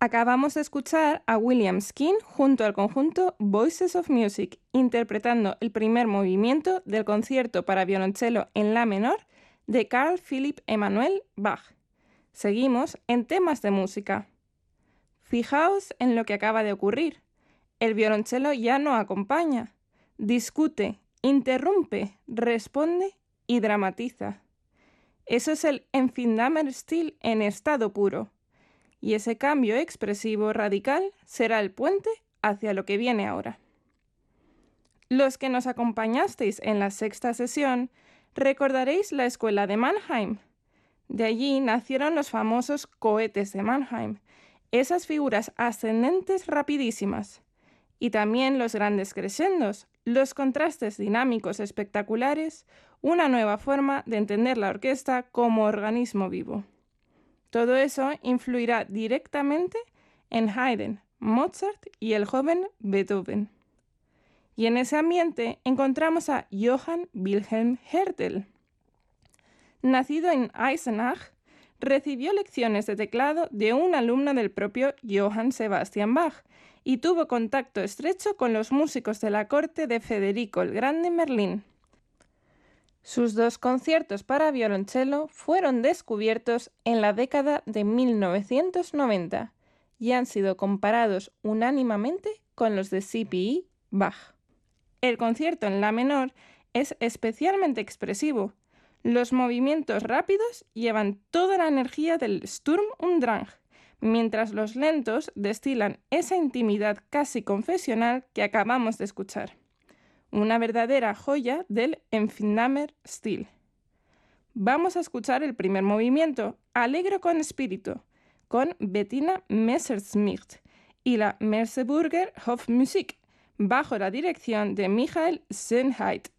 Acabamos de escuchar a William Skin junto al conjunto Voices of Music, interpretando el primer movimiento del concierto para violonchelo en la menor de Carl Philipp Emanuel Bach. Seguimos en temas de música. Fijaos en lo que acaba de ocurrir. El violonchelo ya no acompaña, discute, interrumpe, responde y dramatiza. Eso es el Empfindamer-Stil en estado puro. Y ese cambio expresivo radical será el puente hacia lo que viene ahora. Los que nos acompañasteis en la sexta sesión recordaréis la escuela de Mannheim. De allí nacieron los famosos cohetes de Mannheim, esas figuras ascendentes rapidísimas, y también los grandes crescendos, los contrastes dinámicos espectaculares, una nueva forma de entender la orquesta como organismo vivo. Todo eso influirá directamente en Haydn, Mozart y el joven Beethoven. Y en ese ambiente encontramos a Johann Wilhelm Hertel. Nacido en Eisenach, recibió lecciones de teclado de un alumno del propio Johann Sebastian Bach y tuvo contacto estrecho con los músicos de la corte de Federico el Grande en Berlín. Sus dos conciertos para violonchelo fueron descubiertos en la década de 1990 y han sido comparados unánimemente con los de C.P.I. Bach. El concierto en la menor es especialmente expresivo. Los movimientos rápidos llevan toda la energía del Sturm und Drang, mientras los lentos destilan esa intimidad casi confesional que acabamos de escuchar. Una verdadera joya del Empfindamer-Stil. Vamos a escuchar el primer movimiento, Allegro con espíritu, con Bettina Messerschmidt y la Merseburger Hofmusik, bajo la dirección de Michael Sennheit.